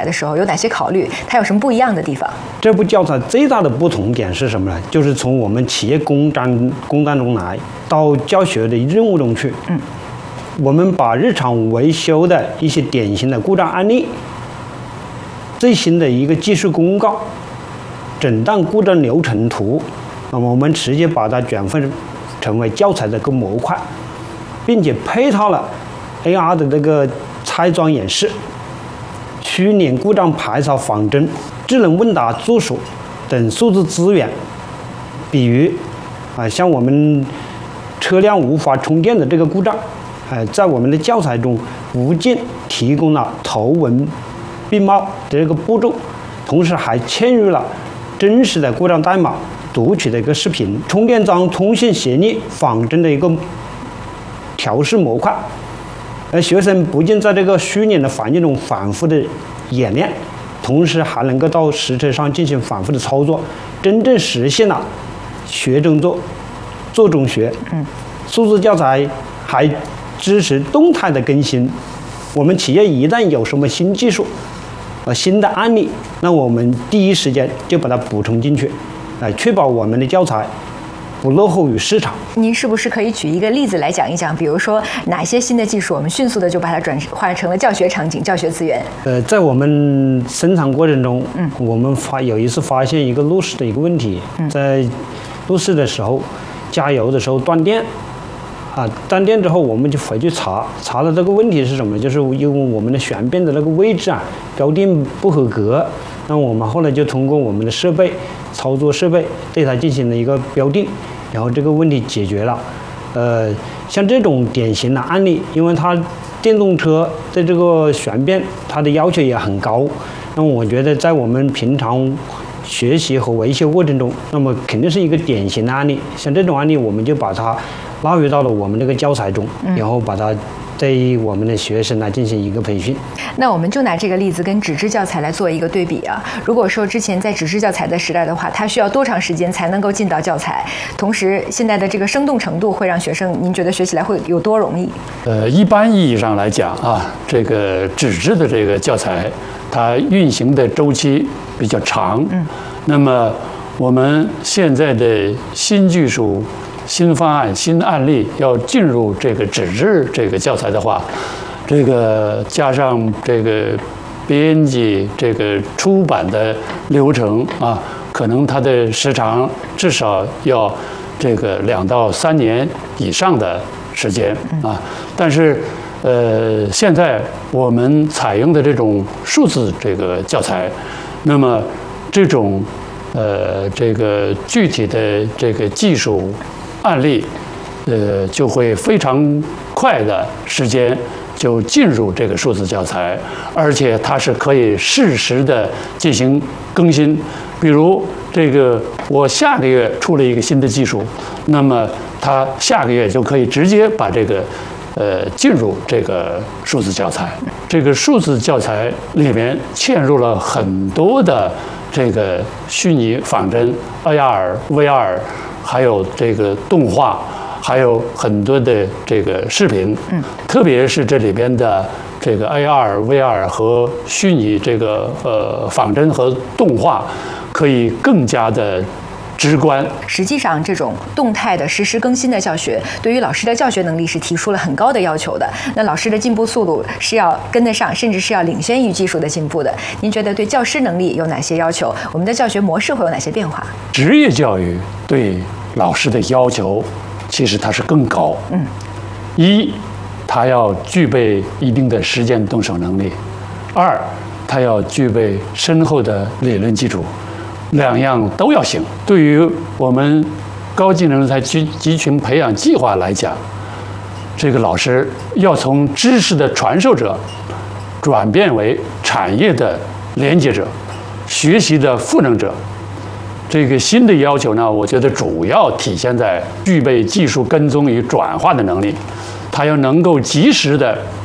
材的时候有哪些考虑？它有什么不一样的地方？ 这部教材最大的不同点是什么呢？就是从我们企业工当中来到教学的任务中去。我们把日常维修的一些典型的故障案例、最新的一个技术公告、诊断故障流程图，那么我们直接把它转换成为教材的一个模块，并且配套了 AR 的这个拆装演示、虚拟故障排查仿真、智能问答助手等数字资源。比如像我们车辆无法充电的这个故障，在我们的教材中无尽提供了图文并茂的这个步骤，同时还嵌入了真实的故障代码读取的一个视频、充电桩通信协议仿真的一个调试模块。而学生不仅在这个虚拟的环境中反复的演练，同时还能够到实车上进行反复的操作，真正实现了学中做，做中学。数字教材还支持动态的更新。我们企业一旦有什么新技术、新的案例，那我们第一时间就把它补充进去，来确保我们的教材不落后于市场。 您是不是可以举一个例子来讲一讲？比如说哪些新的技术，我们迅速的就把它转化成了教学场景、教学资源？ 在我们生产过程中，我们有一次发现一个路试的一个问题，在路试的时候，加油的时候断电。断电之后，我们就回去查了这个问题是什么，就是因为我们的旋变的那个位置标定不合格。那我们后来就通过我们的操作设备对它进行了一个标定，然后这个问题解决了。像这种典型的案例，因为它电动车的这个旋变，它的要求也很高。那么我觉得在我们平常学习和维修过程中，那么肯定是一个典型的案例。像这种案例，我们就把它纳入到了我们这个教材中，然后把它对我们的学生来进行一个培训。 那我们就拿这个例子跟纸质教材来做一个对比啊。如果说之前在纸质教材的时代的话，它需要多长时间才能够进到教材？同时，现在的这个生动程度会让学生，您觉得学起来会有多容易？ 一般意义上来讲这个纸质的这个教材，它运行的周期比较长。那么我们现在的新技术、新方案、新案例要进入这个纸质这个教材的话，这个加上这个编辑、这个出版的流程可能它的时长至少要这个2到3年以上的时间但是现在我们采用的这种数字这个教材，那么这种这个具体的这个技术案例，就会非常快的时间就进入这个数字教材，而且它是可以适时的进行更新。比如这个我下个月出了一个新的技术，那么它下个月就可以直接把这个进入这个数字教材。这个数字教材里面嵌入了很多的这个虚拟仿真、AR、VR， 还有这个动画，还有很多的这个视频。特别是这里边的这个 AR、VR 和虚拟这个仿真和动画，可以更加的直观。 实际上，这种动态的实时更新的教学，对于老师的教学能力是提出了很高的要求的。那老师的进步速度是要跟得上，甚至是要领先于技术的进步的。您觉得对教师能力有哪些要求？我们的教学模式会有哪些变化？ 职业教育对老师的要求其实它是更高。一，他要具备一定的实践动手能力；二，他要具备深厚的理论基础。2样都要行。对于我们高技能人才集群培养计划来讲，这个老师要从知识的传授者转变为产业的连接者、学习的赋能者。这个新的要求呢，我觉得主要体现在具备技术跟踪与转化的能力。他要能够及时的